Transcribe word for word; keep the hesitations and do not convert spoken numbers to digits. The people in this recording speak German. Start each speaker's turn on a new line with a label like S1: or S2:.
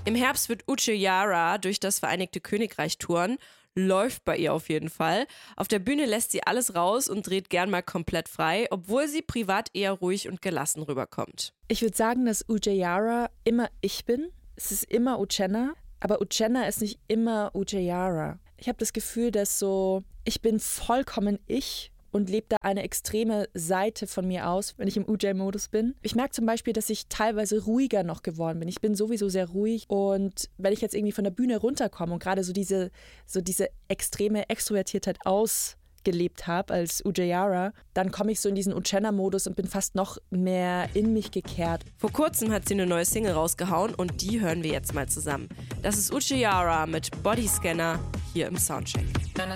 S1: Im Herbst wird Uche Yara durch das Vereinigte Königreich touren. Läuft bei ihr auf jeden Fall. Auf der Bühne lässt sie alles raus und dreht gern mal komplett frei, obwohl sie privat eher ruhig und gelassen rüberkommt.
S2: Ich würde sagen, dass Uche Yara immer ich bin. Es ist immer Uchenna, aber Uchenna ist nicht immer Uche Yara. Ich habe das Gefühl, dass so, ich bin vollkommen ich und lebe da eine extreme Seite von mir aus, wenn ich im U J-Modus bin. Ich merke zum Beispiel, dass ich teilweise ruhiger noch geworden bin. Ich bin sowieso sehr ruhig und wenn ich jetzt irgendwie von der Bühne runterkomme und gerade so diese, so diese extreme Extrovertiertheit ausgelebt habe als Uche Yara, dann komme ich so in diesen Uchenna-Modus und bin fast noch mehr in mich gekehrt.
S1: Vor kurzem hat sie eine neue Single rausgehauen und die hören wir jetzt mal zusammen. Das ist Uche Yara mit Bodyscanner hier im Soundcheck.
S3: Deine